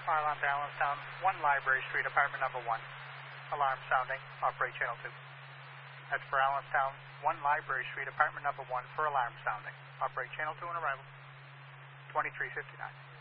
Fire alarm to Allenstown, 1 Library Street, apartment number 1. Alarm sounding, operate channel 2. That's for Allenstown, 1 Library Street, apartment number 1 for alarm sounding. Operate channel 2 on arrival. 2359.